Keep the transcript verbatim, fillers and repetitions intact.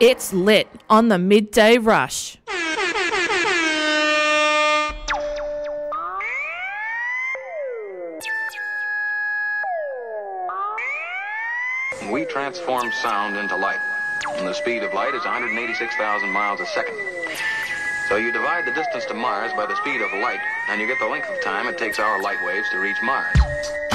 It's lit on the midday rush. We transform sound into light, and the speed of light is one hundred eighty-six thousand miles a second. So you divide the distance to Mars by the speed of light, and you get the length of time it takes our light waves to reach Mars.